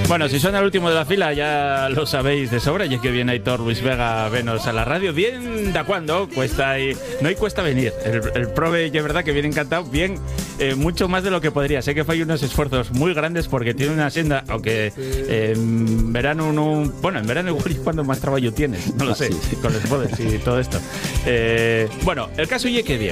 Bueno, si suena el último de la fila ya lo sabéis de sobra, y es que viene Aitor Luis Vega venos a la radio. Bien, ¿da cuándo? Cuesta venir. El prove, es verdad que viene encantado, bien, mucho más de lo que podría. Sé que fue unos esfuerzos muy grandes porque tiene una senda, aunque en verano en verano igual es cuando más trabajo tienes, no lo sé, con los bodes y todo esto. Bueno, el caso es que bien.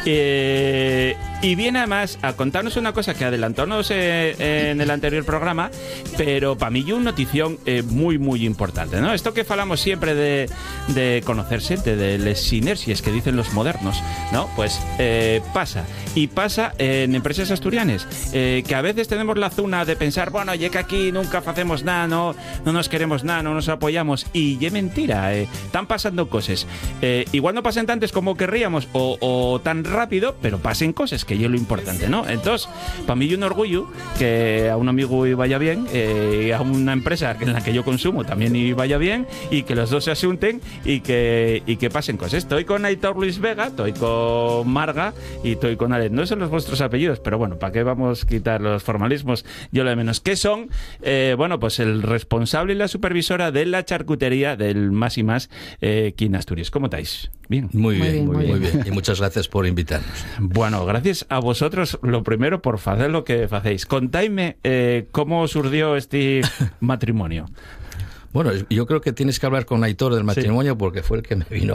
Y viene además a contarnos una cosa que adelantónos en el anterior programa, pero para mí una notición muy, muy importante, ¿no? Esto que falamos siempre de conocerse, de las sinergias que dicen los modernos, ¿no? Pues pasa en empresas asturianas, que a veces tenemos la zona de pensar, bueno, ya que aquí nunca hacemos nada, no nos queremos nada, no nos apoyamos, y es mentira, están pasando cosas. Igual no pasan tantas como querríamos o tan rápido, pero pasen cosas, que es lo importante, ¿no? Entonces, para mí es un orgullo que a un amigo y vaya bien, a una empresa en la que yo consumo también y vaya bien, y que los dos se asunten y que pasen cosas. Estoy con Aitor Luis Vega, estoy con Marga y estoy con Alex. No son los vuestros apellidos, pero bueno, ¿para qué vamos a quitar los formalismos? Yo lo de menos. ¿Qué son? Bueno, pues el responsable y la supervisora de la charcutería del Más y Más aquí en Asturias. ¿Cómo estáis? Bien. Muy bien. Y muchas gracias por invitarnos. Bueno, gracias a vosotros, lo primero, por hacer lo que hacéis. Contaidme cómo surgió este matrimonio. Bueno, yo creo que tienes que hablar con Aitor del matrimonio, sí, porque fue el que me vino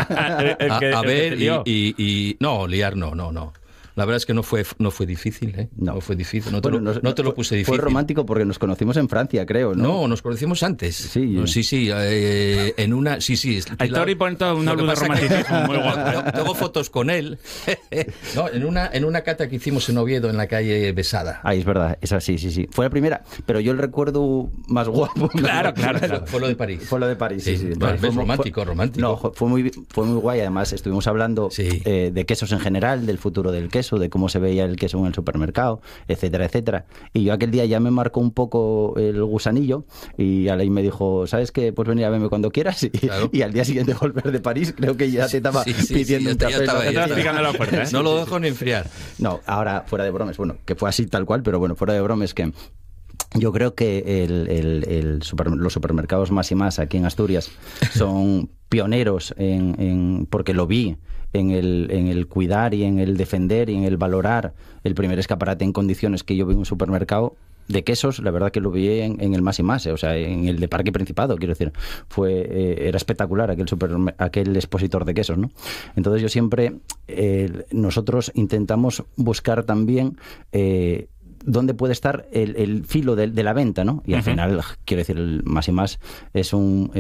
a ver y no, liar no. La verdad es que no fue difícil, ¿eh? No fue difícil. No te lo puse difícil. Fue romántico porque nos conocimos en Francia, creo, ¿no? No, nos conocimos antes. Sí. En una... Sí. Aitor y pone todo un álbum de romanticismo muy guapo. Tengo fotos con él. No, en una cata que hicimos en Oviedo, en la calle Besada. Ahí es verdad, esa sí. Fue la primera, pero yo el recuerdo más guapo. Claro. Fue lo de París. Fue lo de París, sí. Bueno, fue romántico. No, fue muy guay. Además, estuvimos hablando de quesos en general, del futuro del queso, de cómo se veía el queso en el supermercado, etcétera. Y yo aquel día ya me marcó un poco el gusanillo y Alain me dijo, ¿sabes qué? Pues venir a verme cuando quieras. Y al día siguiente volver de París, creo que ya te estaba pidiendo un café. Ya estaba picando la puerta, ¿eh? No lo dejo ni enfriar. No, ahora fuera de bromas, bueno, que fue así tal cual, pero bueno, fuera de bromas, que yo creo que los supermercados Más y Más aquí en Asturias son pioneros porque lo vi en el cuidar y en el defender y en el valorar el primer escaparate en condiciones que yo vi en un supermercado de quesos. La verdad que lo vi en el Más y Más, o sea, en el de Parque Principado, quiero decir, era espectacular aquel expositor de quesos, ¿no? Entonces yo siempre, nosotros intentamos buscar también dónde puede estar el filo de la venta, ¿no? Y al final, quiero decir, el Más y Más es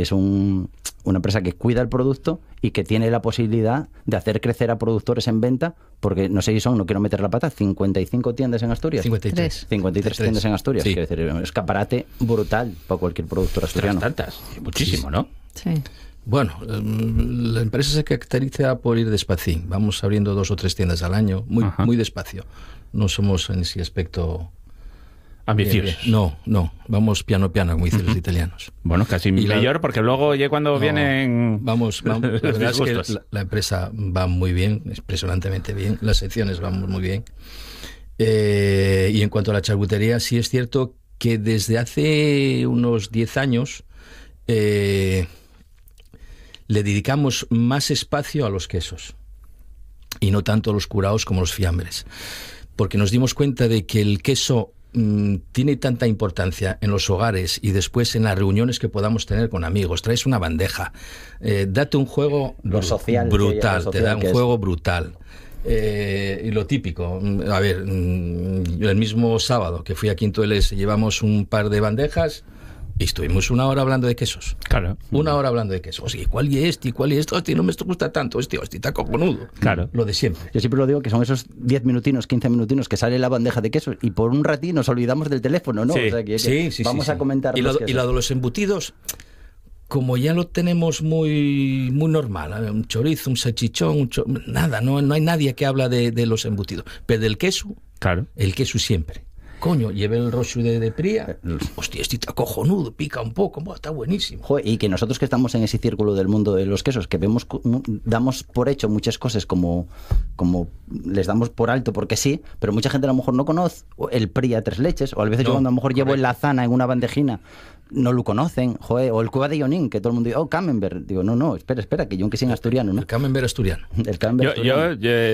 una empresa que cuida el producto y que tiene la posibilidad de hacer crecer a productores en venta, porque no sé si no quiero meter la pata, 55 tiendas en Asturias. 53 tiendas en Asturias. Sí. Quiero decir, un escaparate brutal para cualquier productor asturiano. Tantas, muchísimo, ¿no? Sí. Bueno, la empresa se caracteriza por ir despacio. Vamos abriendo 2 o 3 tiendas al año, muy despacio. No somos en ese aspecto ambiciosos. No, vamos piano, como dicen los italianos. Bueno, casi mejor, porque luego ya cuando vienen... Vamos, la verdad es que la empresa va muy bien, impresionantemente bien, las secciones van muy bien. Y en cuanto a la charcutería, sí es cierto que desde hace unos 10 años le dedicamos más espacio a los quesos y no tanto a los curados como los fiambres, porque nos dimos cuenta de que el queso tiene tanta importancia en los hogares y después en las reuniones que podamos tener con amigos. Traes una bandeja, date un juego brutal, te da un juego brutal. Y lo típico, a ver, el mismo sábado que fui a Quintoeles llevamos un par de bandejas y estuvimos 1 hora hablando de quesos. Claro. 1 hora hablando de quesos. Oye, ¿cuál es este? ¿Cuál es esto? Hostia, no me gusta tanto. Hostia, está cojonudo. Claro. Lo de siempre. Yo siempre lo digo que son esos 10 minutinos, 15 minutinos que sale la bandeja de quesos y por un ratito nos olvidamos del teléfono, ¿no? Sí. O sea, que Sí. vamos a comentar y lo de los embutidos, como ya lo tenemos muy normal, un chorizo, un salchichón, nada, no hay nadie que habla de los embutidos. Pero del queso, Claro. el queso siempre. Coño, lleve el roxo de Pría. Hostia, este está cojonudo, pica un poco, buah, está buenísimo. Joder, y que nosotros que estamos en ese círculo del mundo de los quesos, que vemos, damos por hecho muchas cosas como les damos por alto porque sí, pero mucha gente a lo mejor no conoce el Pría Tres Leches, o a veces yo cuando a lo mejor llevo en la zana en una bandejina, no lo conocen, joder, o el Cueva de Ionín, que todo el mundo dice, oh, Camembert. Digo, no, espera, que yo aunque sea en asturiano, ¿no? El Camembert asturiano. El Camembert asturiano.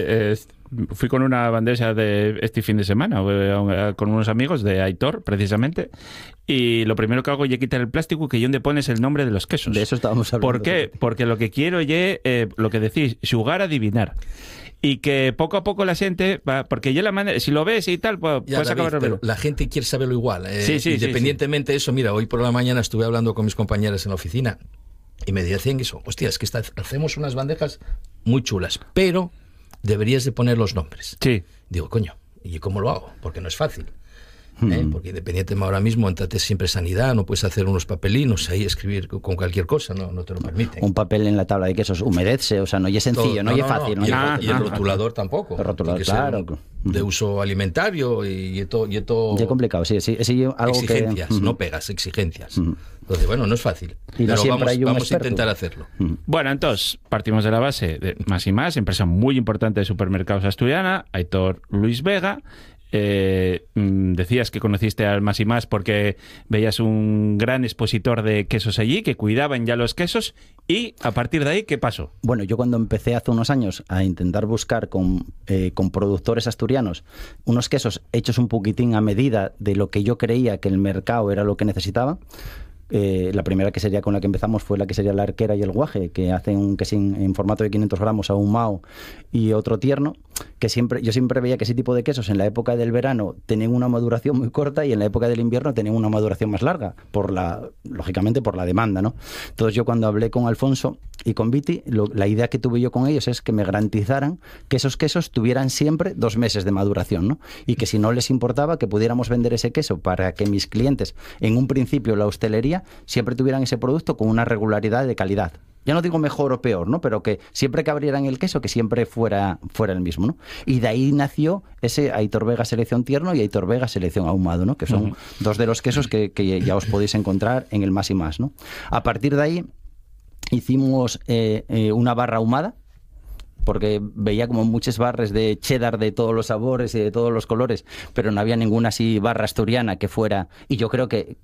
Yo fui con una bandeja de este fin de semana con unos amigos de Aitor, precisamente, y lo primero que hago es quitar el plástico que donde pones el nombre de los quesos. De eso estábamos hablando. ¿Por qué? Porque lo que quiero es, lo que decís, jugar a adivinar. Y que poco a poco la gente va, porque ya la manera, si lo ves y tal, pues puedes acabar de verlo. La gente quiere saberlo igual. Sí, independientemente de eso, mira, hoy por la mañana estuve hablando con mis compañeras en la oficina y me decían eso, hostia, es que hacemos unas bandejas muy chulas, pero deberías de poner los nombres. Sí. Digo, coño, ¿y cómo lo hago? Porque no es fácil. Porque independientemente ahora mismo, entrate siempre sanidad, no puedes hacer unos papelinos ahí, escribir con cualquier cosa, no te lo permiten. Un papel en la tabla de quesos humedece, o sea, no es sencillo, no es fácil. Y el rotulador tampoco. El rotulador, claro. De uso alimentario y todo. Ya complicado, sí, algo exigencias, que... no pegas, exigencias. Entonces, bueno, no es fácil. Y no pero vamos a experto. intentar hacerlo. Bueno, entonces, partimos de la base de Más y Más, empresa muy importante de supermercados asturiana, Aitor Luis Vega. Decías que conociste al Más y Más porque veías un gran expositor de quesos allí, que cuidaban ya los quesos, y a partir de ahí, ¿qué pasó? Bueno, yo cuando empecé hace unos años a intentar buscar con productores asturianos unos quesos hechos un poquitín a medida de lo que yo creía que el mercado era lo que necesitaba, la primera quesería con la que empezamos fue la quesería La Arquera y El Guaje, que hacen un quesín en formato de 500 gramos ahumado y otro tierno, que yo siempre veía que ese tipo de quesos en la época del verano tenían una maduración muy corta y en la época del invierno tenían una maduración más larga, lógicamente por la demanda, ¿no? Entonces yo cuando hablé con Alfonso y con Viti, la idea que tuve yo con ellos es que me garantizaran que esos quesos tuvieran siempre 2 meses de maduración, ¿no? Y que si no les importaba, que pudiéramos vender ese queso para que mis clientes, en un principio la hostelería, siempre tuvieran ese producto con una regularidad de calidad. Ya no digo mejor o peor, ¿no? Pero que siempre que abrieran el queso, que siempre fuera el mismo, ¿no? Y de ahí nació ese Aitor Vega Selección Tierno y Aitor Vega Selección Ahumado, ¿no? Que son dos de los quesos que ya os podéis encontrar en el Más y Más, ¿no? A partir de ahí hicimos una barra ahumada, porque veía como muchas barras de cheddar de todos los sabores y de todos los colores, pero no había ninguna así barra asturiana que fuera, y yo creo que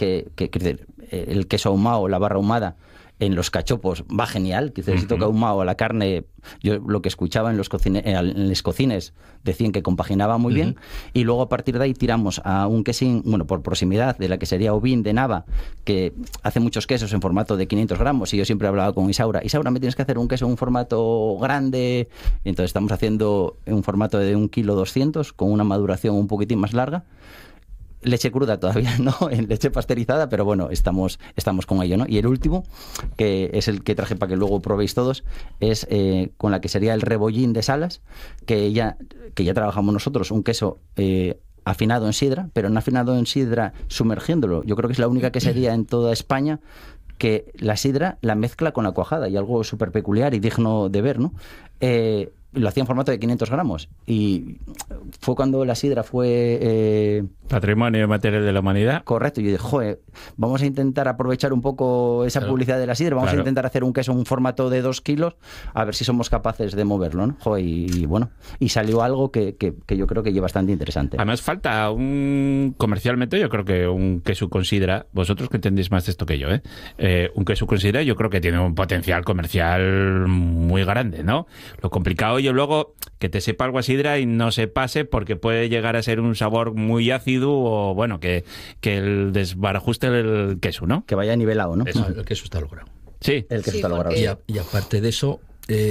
el queso ahumado, la barra ahumada en los cachopos va genial, que si toca ahumado a la carne, yo lo que escuchaba en los cocines decían que compaginaba muy bien, y luego a partir de ahí tiramos a un quesín, bueno, por proximidad, de la quesería Ovín de Nava, que hace muchos quesos en formato de 500 gramos, y yo siempre hablaba con Isaura, me tienes que hacer un queso en un formato grande, entonces estamos haciendo un formato de 1,2 kg, con una maduración un poquitín más larga. Leche cruda todavía no, en leche pasteurizada, pero bueno, estamos con ello, ¿no? Y el último, que es el que traje para que luego probéis todos, es con la que sería el rebollín de Salas, que ya trabajamos nosotros, un queso afinado en sidra, pero no afinado en sidra sumergiéndolo. Yo creo que es la única quesería en toda España que la sidra la mezcla con la cuajada, y algo súper peculiar y digno de ver, ¿no? Lo hacía en formato de 500 gramos y fue cuando la sidra fue... Patrimonio Material de la Humanidad. Correcto, y yo dije, joder, vamos a intentar aprovechar un poco esa publicidad de la sidra, vamos a intentar hacer un queso en un formato de 2 kilos, a ver si somos capaces de moverlo, ¿no? Joder, y bueno, y salió algo que yo creo que es bastante interesante. Además falta comercialmente, yo creo que un queso con sidra, vosotros que entendéis más de esto que yo, un queso con sidra yo creo que tiene un potencial comercial muy grande, ¿no? Lo complicado yo luego que te sepa algo a sidra y no se pase, porque puede llegar a ser un sabor muy ácido, o bueno, que el desbarajuste del queso, ¿no? Que vaya nivelado, ¿no? Eso, el queso está logrado. Sí. El queso está logrado. Y aparte de eso,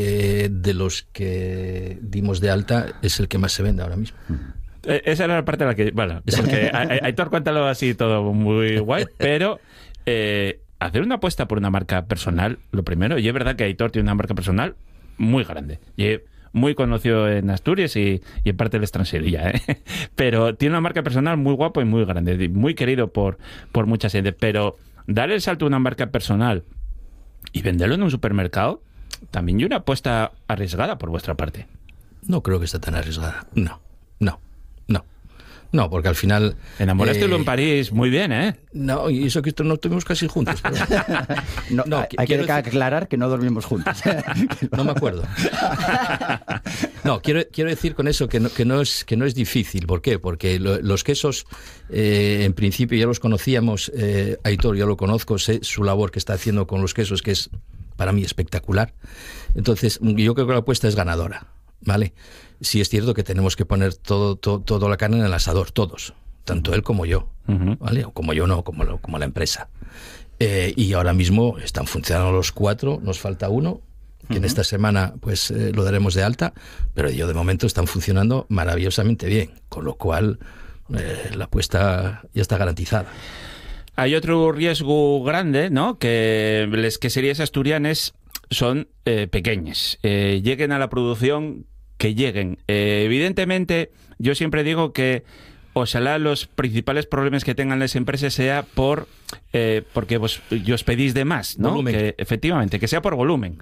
de los que dimos de alta, es el que más se vende ahora mismo. Esa era la parte de la que... Bueno, porque Aitor, cuéntalo así todo muy guay, pero... hacer una apuesta por una marca personal, lo primero, y es verdad que Aitor tiene una marca personal muy grande, y muy conocido en Asturias y en parte del extranjería, pero tiene una marca personal muy guapo y muy grande, muy querido por mucha gente, pero dar el salto a una marca personal y venderlo en un supermercado, también hay una apuesta arriesgada por vuestra parte. No creo que esté tan arriesgada, no. No, porque al final... Enamoraste en París muy bien, ¿eh? No, y eso que no estuvimos casi juntos. Pero... no, hay que aclarar que no dormimos juntos. No me acuerdo. No, quiero decir con eso que no es difícil. ¿Por qué? Porque los quesos, en principio ya los conocíamos. Aitor, yo lo conozco, sé su labor que está haciendo con los quesos, que es para mí espectacular. Entonces, yo creo que la apuesta es ganadora, ¿vale? Sí es cierto que tenemos que poner toda la carne en el asador, todos, tanto él como yo, ¿vale? O como yo no, como la empresa. Y ahora mismo están funcionando los 4, nos falta uno, que en esta semana pues lo daremos de alta, pero de momento están funcionando maravillosamente bien, con lo cual la apuesta ya está garantizada. Hay otro riesgo grande, ¿no? Que les queserías asturianes son pequeñas. Lleguen a la producción que lleguen. Evidentemente, yo siempre digo que ojalá los principales problemas que tengan las empresas sea porque os pedís de más, ¿no? Que, efectivamente, que sea por volumen.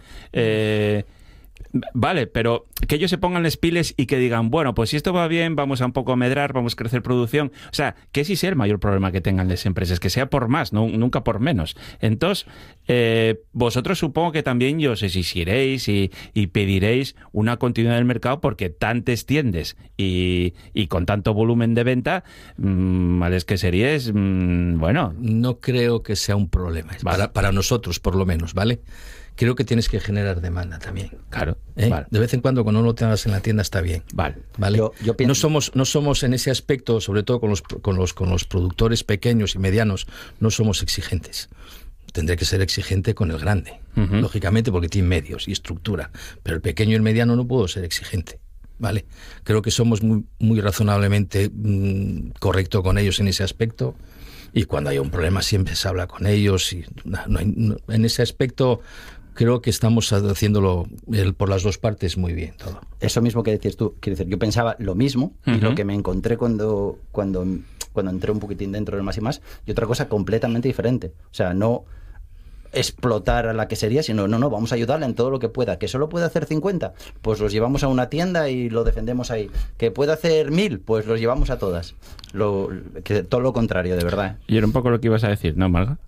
Vale, pero que ellos se pongan las piles y que digan, bueno, pues si esto va bien, vamos a un poco a medrar, vamos a crecer producción. O sea, que ese sea el mayor problema que tengan las empresas, que sea por más, no, nunca por menos. Entonces, vosotros supongo que también os exigiréis y pediréis una continuidad del mercado, porque tantas tiendas y con tanto volumen de venta, a las queserías, bueno... No creo que sea un problema, vale. para nosotros por lo menos, ¿vale? Creo que tienes que generar demanda también. Claro. Vale. De vez en cuando no lo tengas en la tienda está bien. Vale. Yo pienso... No somos en ese aspecto, sobre todo con los productores pequeños y medianos, no somos exigentes. Tendré que ser exigente con el grande, lógicamente, porque tiene medios y estructura. Pero el pequeño y el mediano no puedo ser exigente. ¿Vale? Creo que somos muy razonablemente correcto con ellos en ese aspecto. Y cuando hay un problema siempre se habla con ellos. Y en ese aspecto... Creo que estamos haciéndolo por las dos partes muy bien todo. Eso mismo que decías tú, quiero decir, yo pensaba lo mismo y lo que me encontré cuando entré un poquitín dentro del Más y Más, y otra cosa completamente diferente. O sea, no explotar a la quesería, sino no, vamos a ayudarle en todo lo que pueda. Que solo puede hacer 50, pues los llevamos a una tienda y lo defendemos ahí. Que puede hacer 1000, pues los llevamos a todas. Todo lo contrario, de verdad. Y era un poco lo que ibas a decir, ¿no, Marga?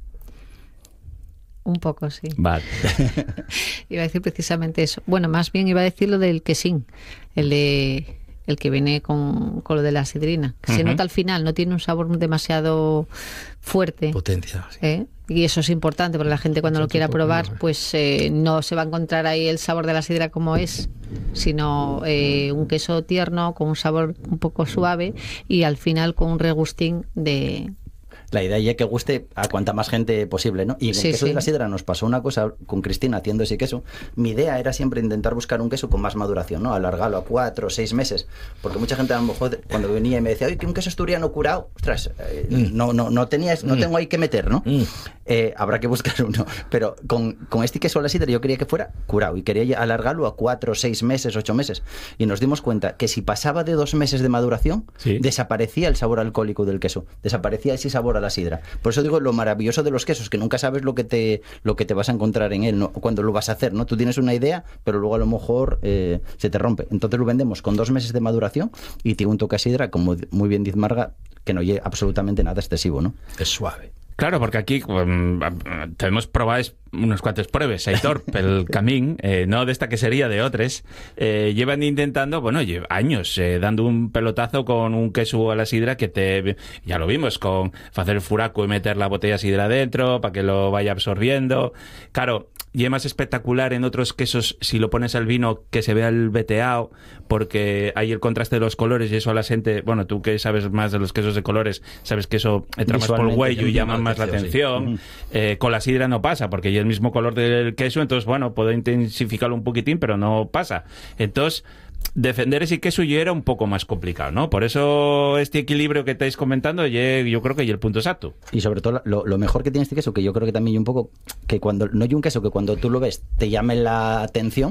Un poco, sí. Vale. Iba a decir precisamente eso. Bueno, más bien iba a decir lo del quesín, el que viene con lo de la sidrina. Que se nota al final, no tiene un sabor demasiado fuerte. Potencia, sí. Y eso es importante, porque la gente cuando lo quiera probar, pues no se va a encontrar ahí el sabor de la sidra como es, sino un queso tierno, con un sabor un poco suave y al final con un regustín de... La idea ya que guste a cuanta más gente posible, ¿no? Y con el queso de la sidra nos pasó una cosa con Cristina haciendo ese queso. Mi idea era siempre intentar buscar un queso con más maduración, ¿no? Alargarlo a 4 o 6 meses. Porque mucha gente a lo mejor cuando venía y me decía, oye, que un queso asturiano curado, ostras, no tengo ahí que meter, ¿no? Habrá que buscar uno. Pero con este queso de la sidra yo quería que fuera curado y quería alargarlo a 4, 6 meses, 8 meses. Y nos dimos cuenta que si pasaba de 2 meses de maduración, desaparecía el sabor alcohólico del queso. Desaparecía ese sabor a la sidra. Por eso digo lo maravilloso de los quesos, que nunca sabes lo que te vas a encontrar en él, ¿no? Cuando lo vas a hacer, ¿no? Tú tienes una idea, pero luego a lo mejor se te rompe. Entonces lo vendemos con 2 meses de maduración y tiene un toque a sidra, como muy bien dice Marga, que no lleva absolutamente nada excesivo, ¿no? Es suave. Claro, porque aquí tenemos probado unos cuantos pruebes, Aitor, pel camín, no de esta quesería, de otras, llevan intentando, años, dando un pelotazo con un queso a la sidra que ya lo vimos, con hacer el furaco y meter la botella de sidra dentro para que lo vaya absorbiendo. Claro, y es más espectacular en otros quesos si lo pones al vino que se vea el veteado, porque hay el contraste de los colores y eso a la gente, tú que sabes más de los quesos de colores, sabes que eso entra más por el huello y llama más la atención. Con la sidra no pasa, porque ya el mismo color del queso, entonces puedo intensificarlo un poquitín, pero no pasa. Entonces, defender ese queso ya era un poco más complicado, ¿no? Por eso este equilibrio que estáis comentando, yo creo que es el punto exacto. Y sobre todo lo mejor que tiene este queso, que yo creo que también hay un poco, que cuando no hay un queso que cuando tú lo ves te llame la atención,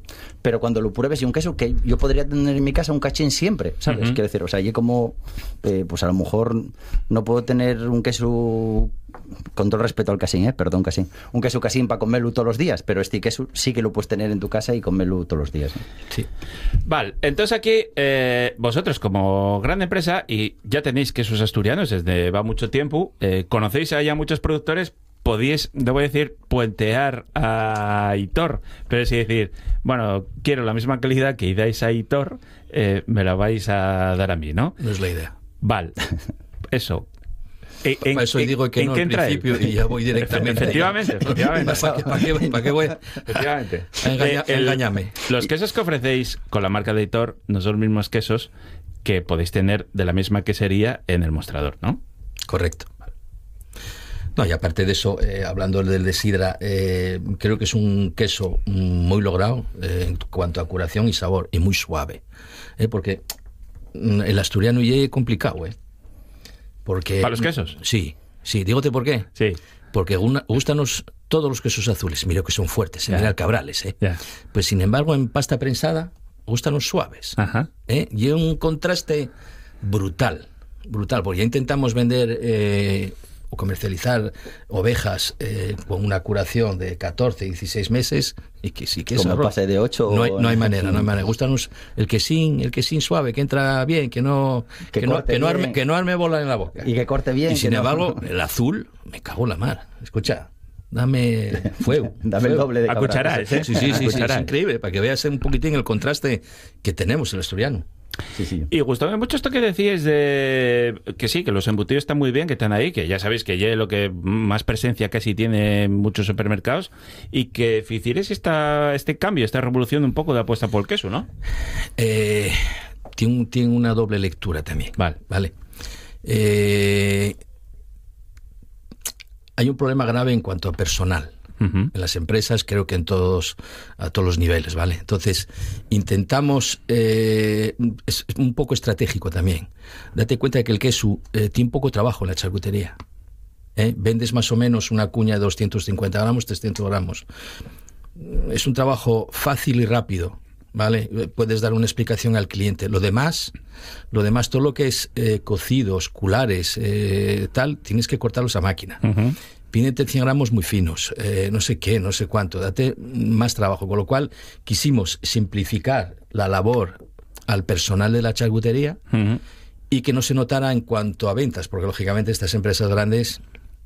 pero cuando lo pruebes, y un queso que yo podría tener en mi casa un cachín siempre, ¿sabes? Quiero decir, o sea, yo como, pues a lo mejor no puedo tener un queso, con todo el respeto al casín, perdón, casín, un queso casín para comerlo todos los días, pero este queso sí que lo puedes tener en tu casa y comerlo todos los días, ¿no? Sí. Vale, entonces aquí vosotros como gran empresa, y ya tenéis quesos asturianos desde va mucho tiempo, conocéis a ya muchos productores, podéis, debo decir, puentear a Aitor, pero es decir, bueno, quiero la misma calidad que dais a Aitor, me la vais a dar a mí, ¿no? No es la idea. Vale, eso. Para eso digo que no al principio y ya voy directamente. Efectivamente. ¿Para qué voy? Efectivamente. Engáñame. Los quesos que ofrecéis con la marca de Aitor no son los mismos quesos que podéis tener de la misma quesería en el mostrador, ¿no? Correcto. No, y aparte de eso, hablando del de sidra, creo que es un queso muy logrado en cuanto a curación y sabor, y muy suave. Porque el asturiano ya es complicado, Porque, ¿para los quesos? Sí, dígote por qué. Sí. Porque gústanos todos los quesos azules, mira que son fuertes, mira cabrales, Ya. Pues sin embargo, en pasta prensada, gústanos suaves. Ajá. Y es un contraste brutal, porque ya intentamos vender o comercializar ovejas con una curación de 14, 16 meses y que sí que es como pase de 8 no hay manera. Gústanos el quesín suave, que entra bien, que no arme bola en la boca y que corte bien, y sin embargo el azul me cago en la mar. Escucha, dame fuego. Dame el doble de a cucharadas, ¿eh? Sí, es increíble, para que veas un poquitín el contraste que tenemos el asturiano. Sí. Y gustame mucho esto que decíais de que sí, que los embutidos están muy bien, que están ahí, que ya sabéis que ya es lo que más presencia casi tiene en muchos supermercados, y que hicierais este cambio, esta revolución un poco de apuesta por el queso, ¿no? Tiene una doble lectura también. Vale. Hay un problema grave en cuanto a personal. En las empresas, creo que a todos los niveles, ¿vale? Entonces, intentamos, es un poco estratégico también. Date cuenta de que el queso tiene poco trabajo en la charcutería. Vendes más o menos una cuña de 250 gramos, 300 gramos. Es un trabajo fácil y rápido, ¿vale? Puedes dar una explicación al cliente. Lo demás, todo lo que es cocidos, culares, tal, tienes que cortarlos a máquina. Pídete 100 gramos muy finos, no sé qué, no sé cuánto, date más trabajo. Con lo cual, quisimos simplificar la labor al personal de la charcutería y que no se notara en cuanto a ventas, porque lógicamente estas empresas grandes,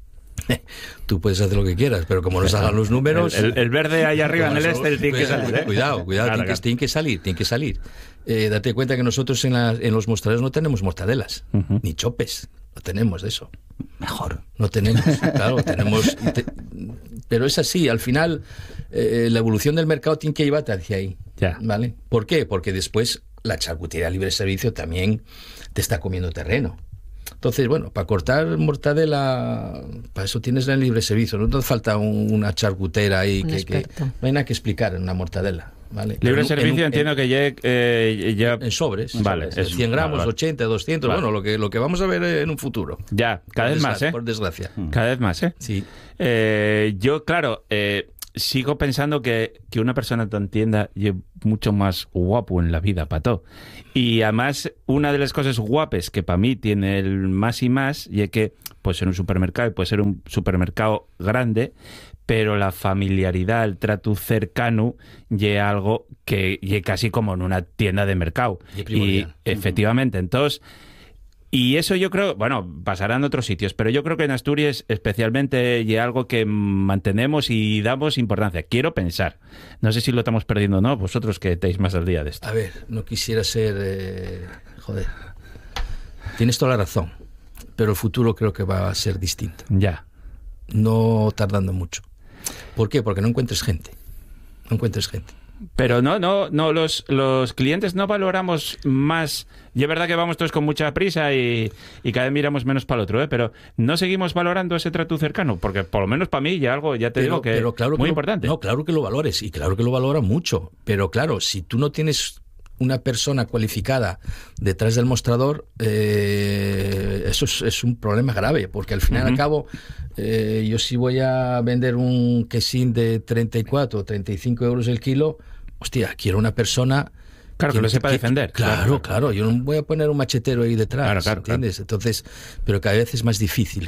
tú puedes hacer lo que quieras, pero como nos hagan los números... El verde ahí arriba en el este tiene que salir, Cuidado, claro. Tiene que salir. Date cuenta que nosotros en los mostradores no tenemos mortadelas, ni chopes, no tenemos de eso. Mejor. No tenemos, claro, tenemos... Pero es así, al final la evolución del mercado tiene que llevarte hacia ahí, ¿vale? ¿Por qué? Porque después la charcutería libre servicio también te está comiendo terreno. Entonces, bueno, para cortar mortadela, para eso tienes el libre servicio. No te falta una charcutera ahí que no hay nada que explicar en una mortadela, ¿vale? Libre servicio entiendo que ya... En sobres. Vale. 100 gramos, vale. 80, 200, vale. Bueno, lo que vamos a ver en un futuro. Ya, cada vez más, Por desgracia. Cada vez más, Sí. Yo, claro... sigo pensando que una persona tan tienda es mucho más guapo en la vida, pato. Y además, una de las cosas guapes que para mí tiene el más y más, y es que puede ser un supermercado, y puede ser un supermercado grande, pero la familiaridad, el trato cercano, y algo que es casi como en una tienda de mercado. Y efectivamente, entonces... Y eso yo creo, bueno, pasará en otros sitios, pero yo creo que en Asturias especialmente y algo que mantenemos y damos importancia. Quiero pensar. No sé si lo estamos perdiendo o no, vosotros que estáis más al día de esto. A ver, no quisiera ser... joder. Tienes toda la razón, pero el futuro creo que va a ser distinto. Ya. No tardando mucho. ¿Por qué? Porque no encuentres gente. Pero no, los clientes no valoramos más. Y es verdad que vamos todos con mucha prisa y cada vez miramos menos para el otro, pero no seguimos valorando ese trato cercano, porque por lo menos para mí ya algo, ya te digo que claro muy importante. No, claro que lo valores, y claro que lo valora mucho, pero claro, si tú no tienes una persona cualificada detrás del mostrador, eso es un problema grave, porque al final y al cabo, yo si voy a vender un quesín de 34 o 35 euros el kilo, hostia, quiero una persona... Claro, que lo sepa defender. Claro. Yo no voy a poner un machetero ahí detrás, claro, ¿entiendes? Claro. Entonces, pero cada vez es más difícil.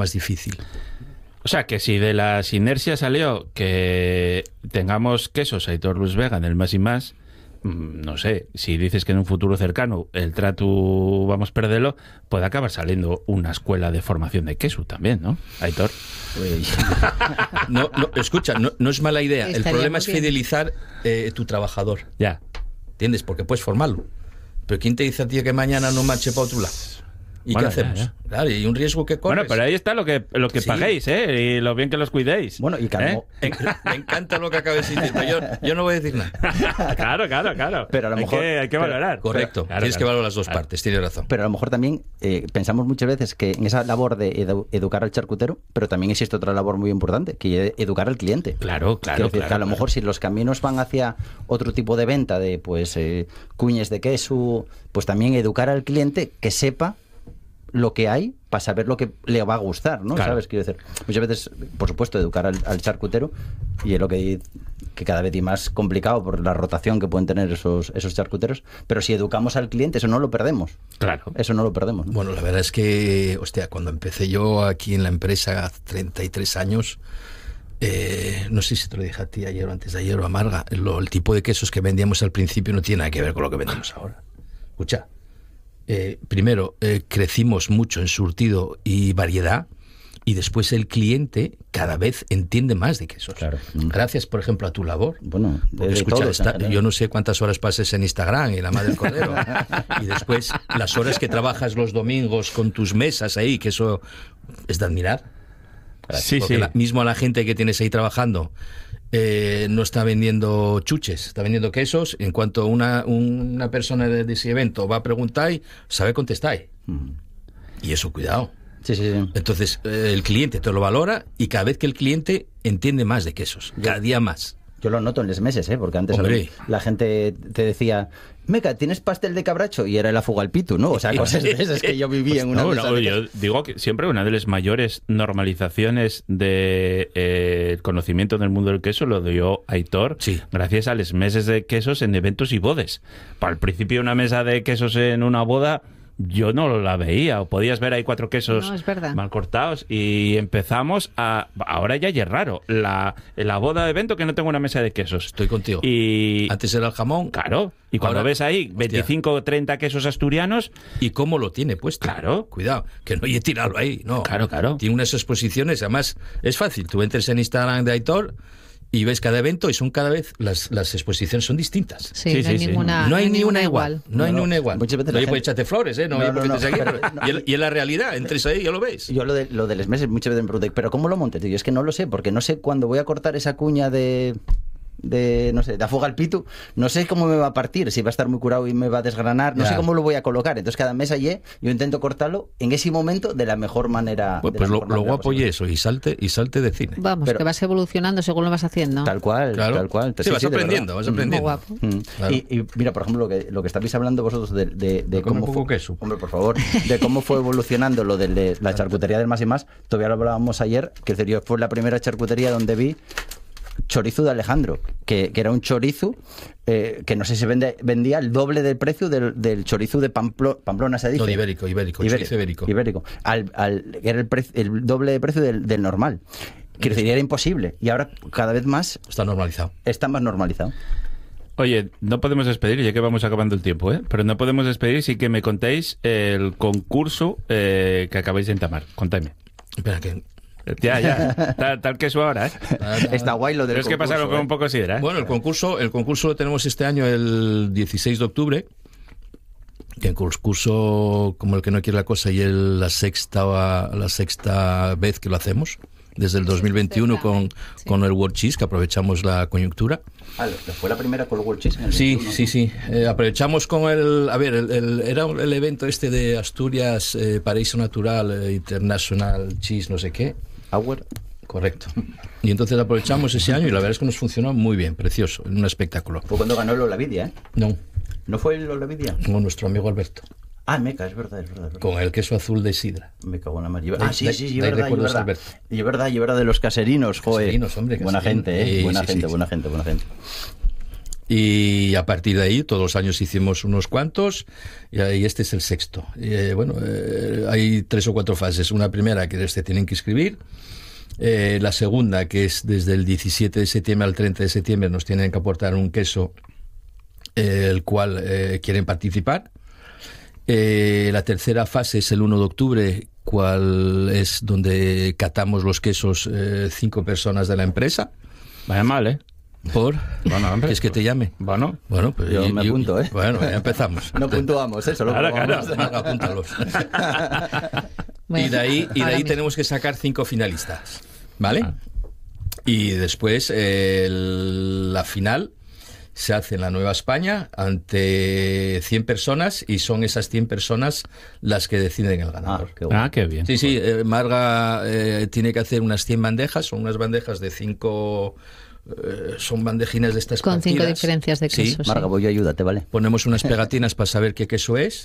O sea, que si de las inercias salió que tengamos quesos Aitor Luis Vega en el Más y Más, no sé, si dices que en un futuro cercano el trato vamos a perderlo, puede acabar saliendo una escuela de formación de queso también, ¿no, Aitor? No, escucha, no es mala idea. Estaría El problema es muy bien. fidelizar tu trabajador. Ya. ¿Entiendes? Porque puedes formarlo. Pero ¿quién te dice a ti que mañana no marche para otro lado? ¿Y Bueno, qué hacemos? ya. Claro, y hay un riesgo que corres. Bueno, pero ahí está lo que Sí. paguéis, ¿eh? Y lo bien que los cuidéis. Bueno, y calmo. Me encanta lo que acabas de decir, pero yo no voy a decir nada. Claro. Pero a lo mejor- hay que valorar. Correcto, Claro, tienes que valorar las dos Claro. partes, tienes razón. Pero a lo mejor también pensamos muchas veces que en esa labor de educar al charcutero, pero también existe otra labor muy importante, que es educar al cliente. Claro. Quiero decir que a lo mejor si los caminos van hacia otro tipo de venta de pues cuñes de queso, pues también educar al cliente que sepa lo que hay para saber lo que le va a gustar, ¿no? Claro. ¿Sabes? Quiero decir, muchas veces, por supuesto, educar al charcutero, y es lo que cada vez es más complicado por la rotación que pueden tener esos charcuteros, pero si educamos al cliente, eso no lo perdemos. Claro. Eso no lo perdemos, ¿no? Bueno, la verdad es que, hostia, cuando empecé yo aquí en la empresa hace 33 años, no sé si te lo dije a ti ayer o antes de ayer o a Marga, el tipo de quesos que vendíamos al principio no tiene nada que ver con lo que vendemos ahora. Escucha, primero, crecimos mucho en surtido y variedad, y después el cliente cada vez entiende más de quesos. Claro. Gracias, por ejemplo, a tu labor. Bueno, Porque, escucha, yo no sé cuántas horas pases en Instagram y la madre del cordero. Y después las horas que trabajas los domingos con tus mesas ahí, que eso es de admirar. Sí, Porque sí. mismo la gente que tienes ahí trabajando no está vendiendo chuches, está vendiendo quesos. En cuanto una persona de ese evento va a preguntar, sabe contestar. Y eso, cuidado. Sí. Entonces, el cliente te lo valora, y cada vez que el cliente entiende más de quesos, cada día más. Yo lo noto en los meses, porque antes Hombre. la gente te decía, Meca, ¿tienes pastel de cabracho? Y era la fuga al pitu, ¿no? O sea, cosas de esas que yo vivía en una mesa de yo digo que siempre una de las mayores normalizaciones de conocimiento del mundo del queso lo dio Aitor, Sí. gracias a los meses de quesos en eventos y bodes. Para el principio una mesa de quesos en una boda yo no la veía, o podías ver ahí 4 quesos No, es verdad. mal cortados, y empezamos a... Ahora ya es raro, la boda de evento que no tengo una mesa de quesos. Estoy contigo. Y... Antes era el jamón. Claro, y cuando Ahora, ves ahí 25 o 30 quesos asturianos, ¿Y cómo lo tiene puesto? Claro. Cuidado, que no hay que tirarlo ahí. No. Claro. Tiene unas exposiciones, además es fácil. Tú entres en Instagram de Aitor y ves cada evento, y son cada vez las exposiciones son distintas. Sí, Sí, no hay sí. ninguna, No hay ni una igual. No hay No, ni una igual. muchas veces No la hay por gente- echarte flores, ¿eh? No hay por qué No, te seguir. pero- no. Y es la realidad, entres ahí y ya lo ves. Yo lo de los meses muchas veces me pregunté, ¿pero cómo lo monté, tío? Es que no lo sé, porque no sé cuándo voy a cortar esa cuña de no sé, de afuga al pitu, no sé cómo me va a partir, si va a estar muy curado y me va a desgranar, no Ya. sé cómo lo voy a colocar. Entonces cada mes allí yo intento cortarlo en ese momento de la mejor manera. Pues, de la lo mejor manera guapo y posible. eso, y salte de cine. Vamos, Pero- que vas evolucionando según lo vas haciendo. Tal cual, Claro. tal cual. Sí, vas de aprendiendo, verdad. vas aprendiendo. Muy guapo. Claro. Y mira, por ejemplo, lo que estabais hablando vosotros de Pero come cómo poco fue, queso. hombre, por favor, de cómo fue evolucionando lo de la charcutería del Más y Más. Todavía lo hablábamos ayer, que fue la primera charcutería donde vi chorizo de Alejandro, que era un chorizo que no sé si vendía el doble del precio del chorizo de Pamplona, se dice. No, de ibérico, chorizo ibérico. Era el doble de precio del normal. Quiero decir, era imposible. Y ahora cada vez más Está normalizado. está más normalizado. Oye, no podemos despedir, ya que vamos acabando el tiempo, ¿eh? Pero no podemos despedir sin que me contéis el concurso que acabáis de entamar. Contadme. Espera, que... Ya. Tal queso ahora, ¿eh? Está guay lo del Pero es que concurso, pasaron con un poco sidra, ¿eh? Bueno, el concurso lo tenemos este año el 16 de octubre. Que el concurso, como el que no quiere la cosa, y la sexta vez que lo hacemos. Desde el 2021 con el World Cheese, que aprovechamos la coyuntura. Fue la primera con el World Cheese. En el Sí, 21. sí. Aprovechamos con era el evento este de Asturias, Paraíso Natural, International Cheese, no sé qué. Hour. Correcto. Y entonces aprovechamos ese año y la verdad es que nos funcionó muy bien, precioso, un espectáculo. Fue cuando ganó el Olavidia, ¿eh? No, ¿No fue el Olavidia? con nuestro amigo Alberto, Ah, Meca, es verdad. con el queso azul de sidra. Me cago en la mar. De- Sí, de- es de verdad, recuerdos, Alberto. y verdad, de los caserinos, joder. Caserinos, hombre, Buena caserinos. gente, Sí, buena sí, gente, sí. buena gente. Y a partir de ahí, todos los años hicimos unos cuantos, y este es el sexto. Hay 3 o 4 fases. Una primera, que se tienen que inscribir. La segunda, que es desde el 17 de septiembre al 30 de septiembre, nos tienen que aportar un queso el cual quieren participar. La tercera fase es el 1 de octubre, cual es donde catamos los quesos 5 personas de la empresa. Vaya mal, ¿eh? ¿Por? Bueno, hombre. ¿Quieres que te llame? Bueno, pues yo me apunto, ¿eh? Bueno, ya empezamos. No puntuamos, eso lo claro. Apúntalos. Bueno, y de ahí mismo. tenemos que sacar 5 finalistas, ¿vale? Y después la final se hace en la Nueva España ante 100 personas, y son esas 100 personas las que deciden el ganador. Qué bueno. qué bien. Sí, Marga tiene que hacer unas 100 bandejas, son unas bandejas de 5... son bandejines de estas con 5 partidas. diferencias de Sí. quesos. Marga, voy yo, ayúdate, ¿vale? Ponemos unas pegatinas para saber qué queso es.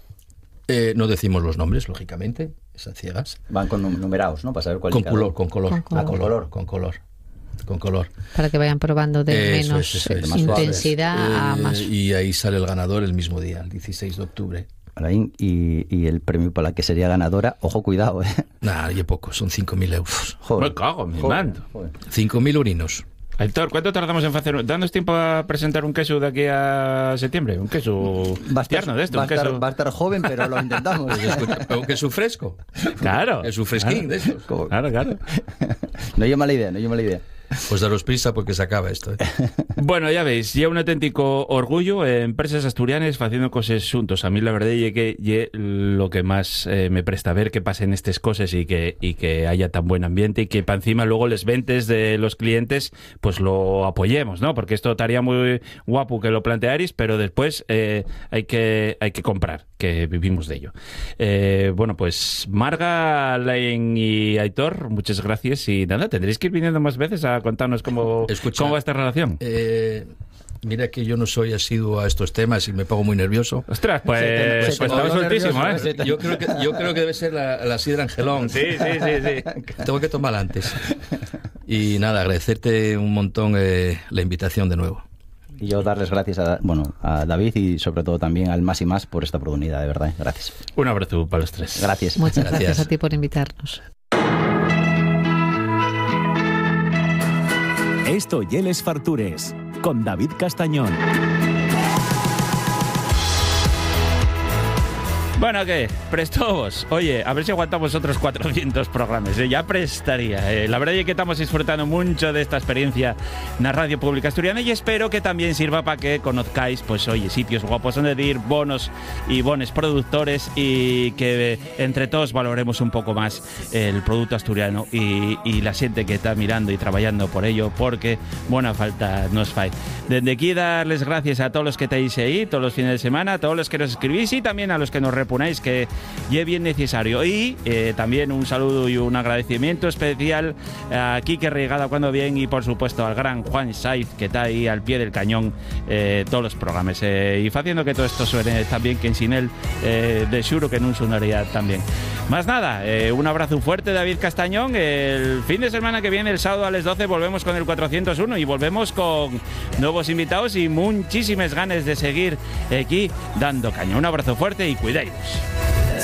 No decimos los nombres, lógicamente, esas ciegas. Van con numerados, ¿no? Para saber cuál Con es cada color, uno. con color. Con color. Con color. Para que vayan probando de Eso menos es, más intensidad a más. Y ahí sale el ganador el mismo día, el 16 de octubre. Alain, y el premio para la que sería ganadora, ojo, cuidado, ¿eh? Nada, y poco, son 5.000 euros. Me cago en mi mando. 5.000 urinos. Aitor, ¿cuánto tardamos en hacer? ¿Dándonos tiempo a presentar un queso de aquí a septiembre? Un queso tierno de esto. Va a estar joven, pero lo intentamos. Un queso fresco. Claro. Es un fresquín de esos. Claro. No lleva mala idea. Pues daros prisa porque se acaba esto. Bueno, ya veis, ya un auténtico orgullo empresas asturianas haciendo cosas juntos. A mí la verdad es que lo que más me presta a ver que pasen estas cosas y que haya tan buen ambiente, y que para encima luego les ventes de los clientes pues lo apoyemos, ¿no? Porque esto estaría muy guapo que lo plantearais, pero después hay que comprar, que vivimos de ello. Bueno, pues Marga, Alain y Aitor, muchas gracias, y nada, tendréis que ir viniendo más veces a contarnos cómo va esta relación. Mira que yo no soy asiduo a estos temas y me pongo muy nervioso. Ostras, pues estaba soltísimo, ¿eh? Yo creo que debe ser la sidra Angelón. Sí. Tengo que tomarla antes. Y nada, agradecerte un montón la invitación de nuevo. Y yo darles gracias a David y sobre todo también al Más y Más por esta oportunidad, de verdad. Gracias. Un abrazo para los tres. Gracias. Muchas gracias a ti por invitarnos. Esto y Les Fartures, con David Castañón. Bueno, ¿qué? Prestovos. Oye, a ver si aguantamos otros 400 programas. Ya prestaría. La verdad es que estamos disfrutando mucho de esta experiencia en la Radio Pública Asturiana, y espero que también sirva para que conozcáis, pues oye, sitios guapos donde ir, bonos y bones productores, y que entre todos valoremos un poco más el producto asturiano y la gente que está mirando y trabajando por ello, porque buena falta nos fai. Desde aquí darles gracias a todos los que estáis ahí, todos los fines de semana, a todos los que nos escribís y también a los que nos reponéis, que es bien necesario. Y también un saludo y un agradecimiento especial a Quique Regada cuando bien, y por supuesto al gran Juan Saiz, que está ahí al pie del cañón todos los programas, y haciendo que todo esto suene tan bien, que sin él de seguro que no sonaría tan bien. Más nada, un abrazo fuerte, David Castañón. El fin de semana que viene, el sábado a las 12, volvemos con el 401 y volvemos con nuevos invitados y muchísimas ganas de seguir aquí dando caña. Un abrazo fuerte y cuidaos.